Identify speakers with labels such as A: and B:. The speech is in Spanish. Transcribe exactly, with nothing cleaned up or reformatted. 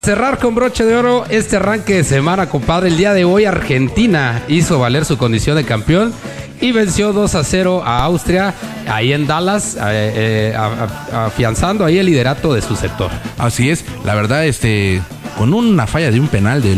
A: Cerrar con broche de oro este arranque de semana, compadre. El día de hoy Argentina hizo valer su condición de campeón y venció dos a cero a Austria, ahí en Dallas, eh, eh, afianzando ahí el liderato de su sector.
B: Así es, la verdad, este, con una falla de un penal del